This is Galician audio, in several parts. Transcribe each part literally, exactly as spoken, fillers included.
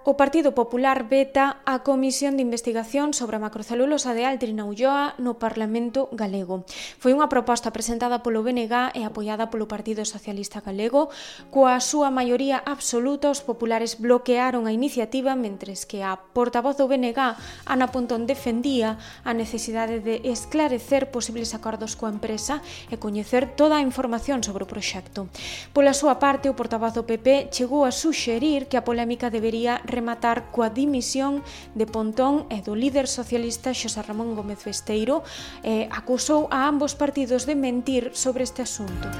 O Partido Popular veta a Comisión de Investigación sobre a macrocelulosa de Altri na Ulloa no Parlamento galego. Foi unha proposta presentada polo B N G e apoiada polo Partido Socialista Galego. Coa súa maioría absoluta, os populares bloquearon a iniciativa, mentres que a portavoz do B N G, Ana Pontón, defendía a necesidade de esclarecer posibles acordos coa empresa e coñecer toda a información sobre o proxecto. Pola súa parte, o portavoz do P P chegou a suxerir que a polémica debería rematar coa dimisión de Pontón e do líder socialista Xosé Ramón Gómez Besteiro, e acusou a ambos partidos de mentir sobre este asunto.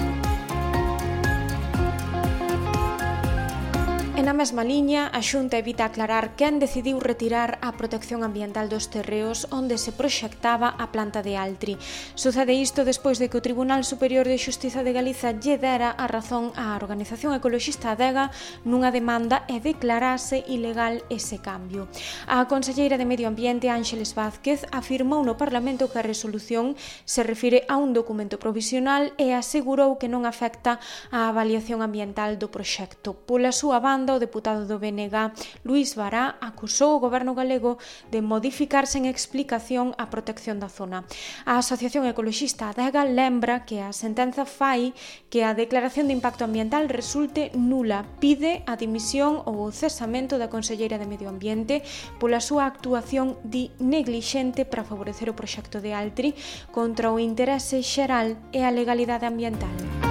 E na mesma liña, a Xunta evita aclarar quen decidiu retirar a protección ambiental dos terreos onde se proxectaba a planta de Altri. Sucede isto despois de que o Tribunal Superior de Xustiza de Galiza lle dera a razón á organización ecoloxista Adega nunha demanda e declarase ilegal ese cambio. A conselleira de Medio Ambiente, Ánxeles Vázquez, afirmou no Parlamento que a resolución se refire a un documento provisional e asegurou que non afecta a avaliación ambiental do proxecto. Pola súa banda, o deputado do B N G, Luís Bará, acusou o goberno galego de modificar sen explicación a protección da zona. A Asociación Ecoloxista Adega lembra que a sentenza fai que a declaración de impacto ambiental resulte nula. Pide a dimisión ou o cesamento da conselleira de Medio Ambiente pola súa actuación di neglixente para favorecer o proxecto de Altri contra o interese xeral e a legalidade ambiental.